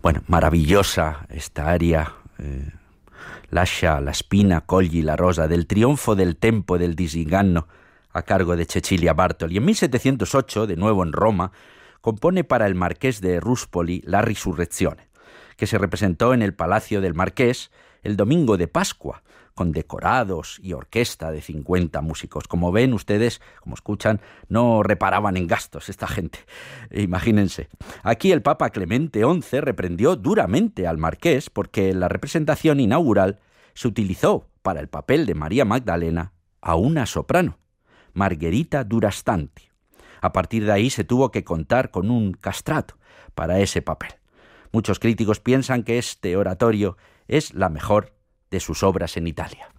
Bueno, maravillosa esta aria, Lascia la spina, cogli la rosa, del triunfo del tempo del disinganno, a cargo de Cecilia Bartoli. En 1708, de nuevo en Roma, compone para el marqués de Ruspoli La Risurrezione, que se representó en el Palacio del Marqués el domingo de Pascua, con decorados y orquesta de 50 músicos. Como ven ustedes, como escuchan, no reparaban en gastos esta gente. Imagínense. Aquí el Papa Clemente XI reprendió duramente al marqués porque en la representación inaugural se utilizó para el papel de María Magdalena a una soprano, Margherita Durastanti. A partir de ahí se tuvo que contar con un castrato para ese papel. Muchos críticos piensan que este oratorio es la mejor de sus obras en Italia.